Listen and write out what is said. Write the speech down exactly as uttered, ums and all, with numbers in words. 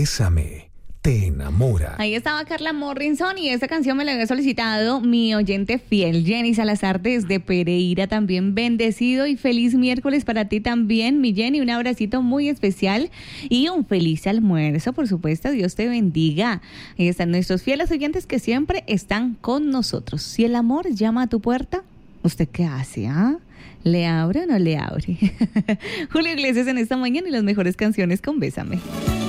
Bésame te enamora. Ahí estaba Carla Morrison y esta canción me la había solicitado mi oyente fiel, Jenny Salazar desde Pereira. También bendecido y feliz miércoles para ti también, mi Jenny. Un abracito muy especial y un feliz almuerzo, por supuesto. Dios te bendiga. Ahí están nuestros fieles oyentes que siempre están con nosotros. Si el amor llama a tu puerta, ¿usted qué hace, ah? ¿Le abre o no le abre? Julio Iglesias en esta mañana y las mejores canciones con Bésame.